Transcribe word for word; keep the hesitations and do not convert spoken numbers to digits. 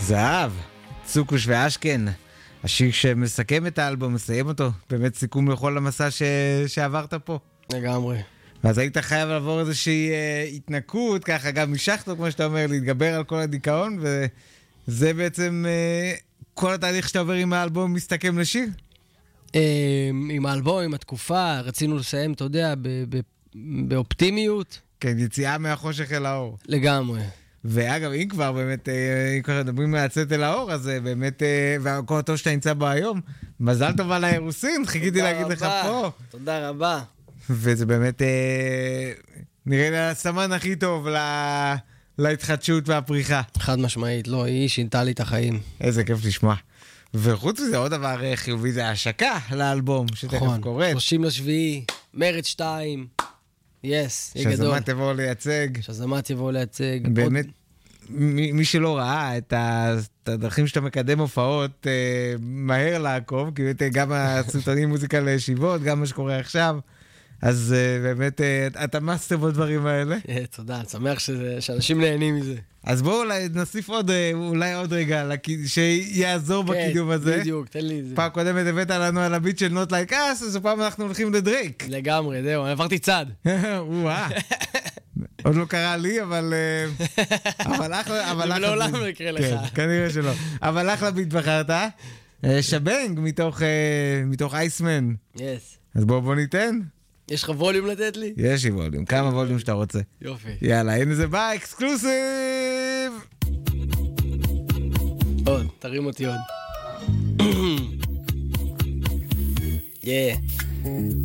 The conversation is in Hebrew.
זהב, צוקוש ואשכן, השיר שמסכם את האלבום, מסיים אותו, באמת סיכום לכל המסע ש... שעברת פה. לגמרי. אז היית חייב לעבור איזושהי אה, התנקות, ככה גם משכתו, כמו שאתה אומר, להתגבר על כל הדיכאון, וזה בעצם אה, כל התהליך שאתה עובר עם האלבום מסתכם לשיר? אה, עם האלבום, עם התקופה, רצינו לסיים, אתה יודע, ב- ב- באופטימיות. כן, יציאה מהחושך אל האור. לגמרי. ואגב, אם כבר באמת, אם כבר מדברים מהצאת אל האור, אז באמת, והכל הטוב שאתה נמצא בו היום, מזל טוב על האירוסין, חיכיתי להגיד לך פה. תודה רבה. וזה באמת, נראה לי הסמן הכי טוב להתחדשות והפריחה. חד משמעית, לא, היא שינתה לי את החיים. איזה כיף לשמוע. וחוץ מזה, עוד דבר חיובי, זה השקה לאלבום, שתכף קוראת. שלושים לשביעי, מרד שתיים. יס, יהיה גדול. שזמת יבואו לייצג. שזמת יבואו לייצג. באמת, מי שלא ראה את הדרכים שאתה מקדם הופעות, מהר לעקוב, כי גם הסרטונים מוזיקה לישיבות, גם מה שקורה עכשיו, אז באמת, אתה מאסטר בדברים האלה. תודה, אני שמח שאנשים נהנים מזה. אז בואו אולי נוסיף עוד, אולי עוד רגע, שיעזור בקידום הזה. בדיוק, תן לי את זה. פעם קודמת הבאת לנו על הביט של Not Like Us, אז פעם אנחנו הולכים לדרייק. לגמרי, זהו, עברתי צד. וואה. עוד לא קרה לי, אבל... אבל אחלה... אבל לעולם לא יקרה לך. כן, כנראה שלא. אבל אחלה ביט בחרת. שבנג מתוך אייסמן. יס. אז בואו בוא ניתן. יש לך ווליום לתת לי? יש לי ווליום, כמה ווליום שאתה רוצה. יופי. יאללה, הנה זה בא, אקסקלוסיב! עוד, תרים אותי עוד. יא.